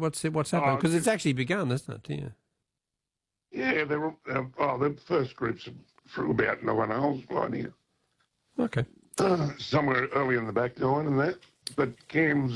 What's happening? Because it's actually begun, isn't it? Yeah. Yeah, the first groups through about 9 holes right here. Okay. Somewhere early in the back nine and that. But Cam's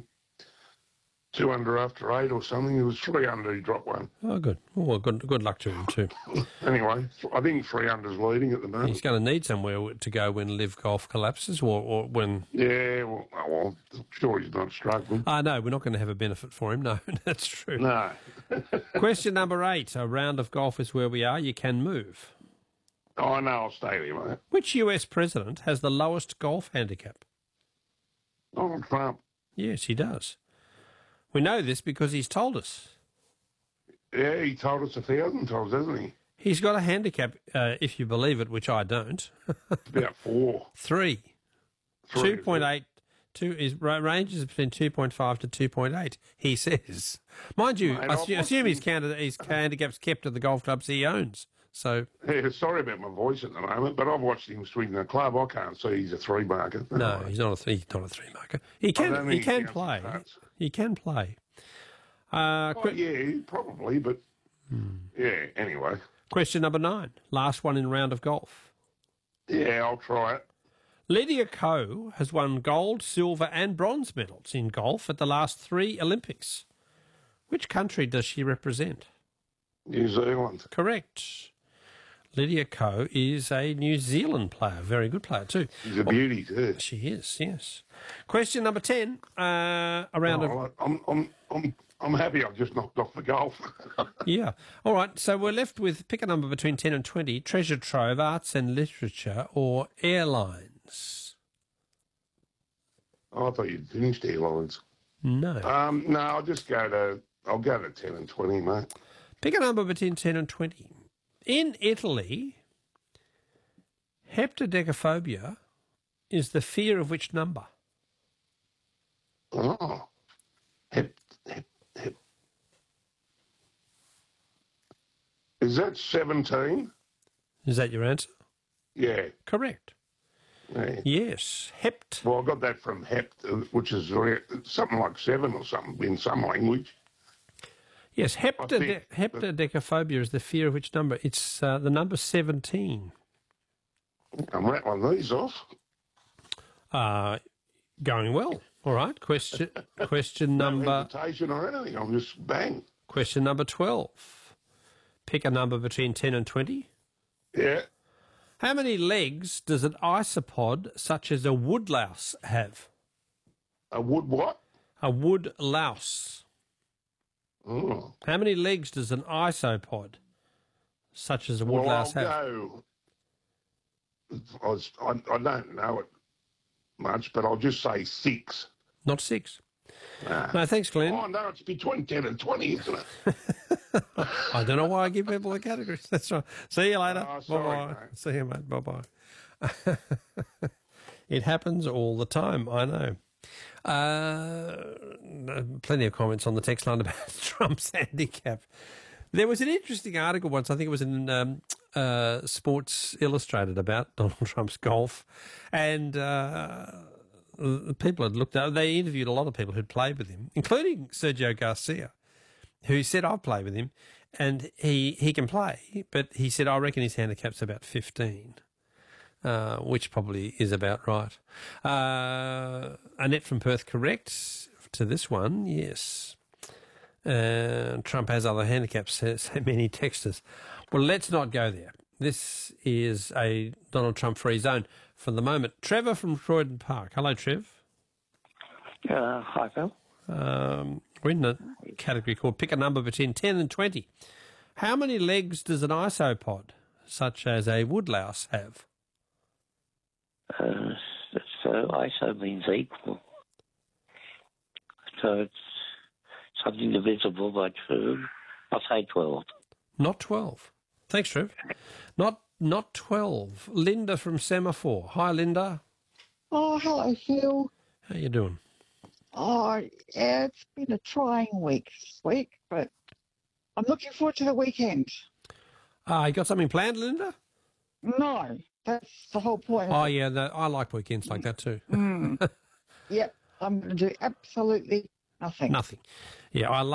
2 under after 8 or something. It was 3 under, he dropped one. Oh, good. Oh, well, good luck to him too. Anyway, I think 3 under's leading at the moment. He's going to need somewhere to go when Live Golf collapses or when... Yeah, well, I'm sure he's not struggling. No, we're not going to have a benefit for him. No, that's true. No. Question number 8. A round of golf is where we are. You can move. Oh, no, I'll stay there, mate. Which US president has the lowest golf handicap? Donald Trump. Yes, he does. We know this because he's told us. Yeah, he told us 1,000 times, hasn't he? He's got a handicap, if you believe it, which I don't. About 4. 3. 2.8. His range is between 2.5 to 2.8, he says. Mind you, Mate, I assume his handicap's kept at the golf clubs he owns. So yeah, sorry about my voice at the moment, but I've watched him swing the club. I can't see he's a 3 marker. No, he's not a 3 marker. He can play. He can play. Yeah, probably, but yeah, anyway. Question number 9. Last one in round of golf. Yeah, I'll try it. Lydia Ko has won gold, silver and bronze medals in golf at the last 3 Olympics. Which country does she represent? New Zealand. Correct. Lydia Ko is a New Zealand player. Very good player too. She's a beauty too. She is, yes. Question number 10. I'm happy I've just knocked off the golf. Yeah. All right, so we're left with pick a number between 10 and 20, treasure trove, arts and literature, or airlines. Oh, I thought you'd finished airlines. No. No, I'll go to 10 and 20, mate. Pick a number between 10 and 20. In Italy, heptadecaphobia is the fear of which number? Oh. Hep. Is that 17? Is that your answer? Yeah. Correct. Yeah. Yes. Hept. Well, I got that from hept, which is something like 7 or something in some language. Yes, heptadecaphobia is the fear of which number? It's the number 17. I'm rattling these off. Going well. All right. Question number... No hesitation or anything. I'm just bang. Question number 12. Pick a number between 10 and 20. Yeah. How many legs does an isopod such as a woodlouse have? A wood what? A woodlouse. Oh. How many legs does an isopod such as a woodlouse have? I don't know it much, but I'll just say 6. Not 6. No, thanks, Glenn. Oh, no, it's between 10 and 20, isn't it? I don't know why I give people the categories. That's right. See you later. Sorry, bye-bye. mate. See you, mate. Bye-bye. It happens all the time, I know. Plenty of comments on the text line about Trump's handicap. There was an interesting article once, I think it was in Sports Illustrated, about Donald Trump's golf, and people had looked at. They interviewed a lot of people who'd played with him, including Sergio Garcia, who said, "I've played with him, and he can play," but he said, "I reckon his handicap's about 15." Which probably is about right. Annette from Perth, correct to this one, yes. Trump has other handicaps, so many texters. Well, let's not go there. This is a Donald Trump-free zone for the moment. Trevor from Croydon Park. Hello, Trev. Hi, Phil. We're in a category called Pick a Number Between 10 and 20. How many legs does an isopod, such as a woodlouse, have? So ISO means equal. So it's something divisible by 2. I'll say 12. Not 12. Thanks, Trev. Not 12. Linda from Semaphore. Hi, Linda. Oh, hello, Phil. How you doing? Oh, yeah, it's been a trying week this week, but I'm looking forward to the weekend. You got something planned, Linda? No, that's the whole point. Oh, yeah, I like weekends like that too. Yep, I'm going to do absolutely nothing. Nothing. Yeah, I